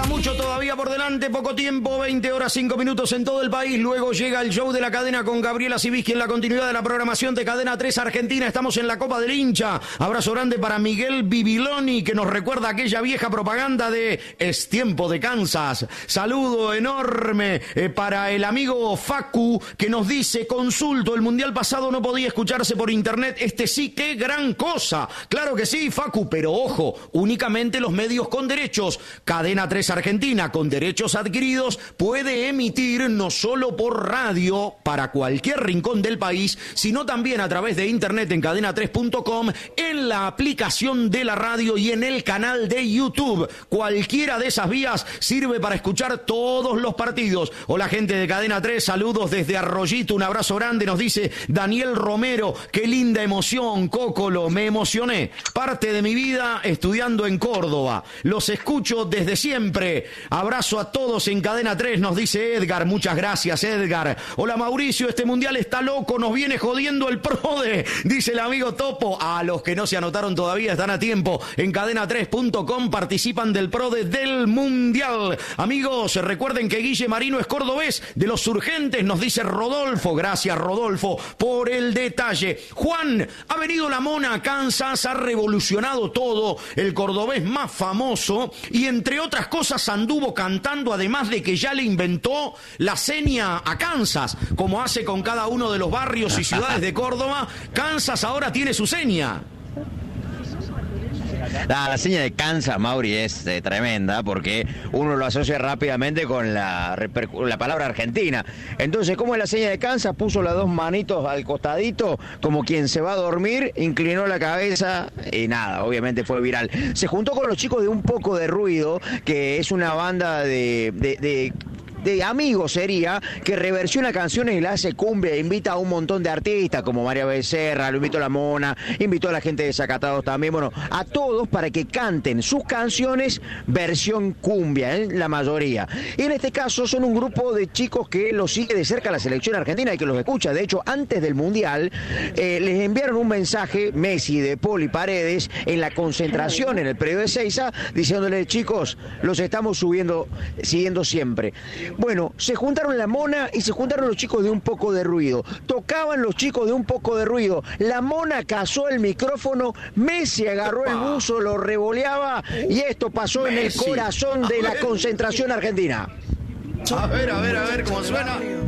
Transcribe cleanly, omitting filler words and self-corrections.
Mucho todavía por delante, poco tiempo, 20 horas 5 minutos en todo el país. Luego llega el show de la cadena con Gabriela Siviski en la continuidad de la programación de Cadena 3 Argentina. Estamos en la Copa del Hincha. Abrazo grande para Miguel Bibiloni, que nos recuerda aquella vieja propaganda de Es tiempo de Kansas. Saludo enorme para el amigo Facu, que nos dice: consulto, el mundial pasado no podía escucharse por internet. Este sí, qué gran cosa. Claro que sí, Facu, pero ojo, únicamente los medios con derechos. Cadena 3 Argentina, con derechos adquiridos, puede emitir no solo por radio para cualquier rincón del país, sino también a través de internet en cadena3.com, en la aplicación de la radio y en el canal de YouTube. Cualquiera de esas vías sirve para escuchar todos los partidos. Hola, gente de Cadena 3, saludos desde Arroyito, un abrazo grande, nos dice Daniel Romero. Qué linda emoción, Cócolo, me emocioné. Parte de mi vida estudiando en Córdoba. Los escucho desde siempre. Abrazo a todos en Cadena 3, nos dice Edgar. Muchas gracias, Edgar. Hola, Mauricio, este mundial está loco, nos viene jodiendo el PRODE, dice el amigo Topo. A los que no se anotaron todavía están a tiempo. En cadena3.com participan del PRODE del mundial. Amigos, recuerden que Guille Marino es cordobés, de los Urgentes, nos dice Rodolfo. Gracias, Rodolfo, por el detalle. Juan, ha venido la Mona a Kansas, ha revolucionado todo, el cordobés más famoso, y entre otras cosas anduvo cantando, además de que ya le inventó la seña a Kansas, como hace con cada uno de los barrios y ciudades de Córdoba. Kansas ahora tiene su seña. La seña de Kansas, Mauri, es tremenda, porque uno lo asocia rápidamente con la palabra Argentina. Entonces, ¿cómo es la seña de Kansas? Puso las dos manitos al costadito, como quien se va a dormir, inclinó la cabeza y nada, obviamente fue viral. Se juntó con los chicos de Un Poco de Ruido, que es una banda de amigos, sería, que reversiona canciones y la hace cumbia, invita a un montón de artistas como María Becerra, lo invitó a la Mona, invitó a la gente de Desacatados también, bueno, a todos para que canten sus canciones versión cumbia, la mayoría. Y en este caso son un grupo de chicos que los sigue de cerca la selección argentina y que los escucha. De hecho, antes del Mundial les enviaron un mensaje Messi, De Paul y Paredes en la concentración en el predio de Ezeiza, diciéndole: chicos, los estamos siguiendo siempre. Bueno, se juntaron la Mona y se juntaron los chicos de Un Poco de Ruido. Tocaban los chicos de Un Poco de Ruido. La Mona cazó el micrófono, Messi agarró el buzo, lo revoleaba y esto pasó en el corazón de la concentración argentina. A ver cómo suena.